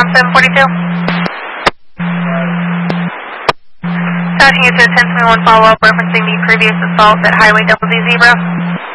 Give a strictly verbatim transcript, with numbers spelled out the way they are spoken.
ground seven forty-two. Dodging you to ten twenty-one follow-up referencing the previous assault at Highway Double D Zebra.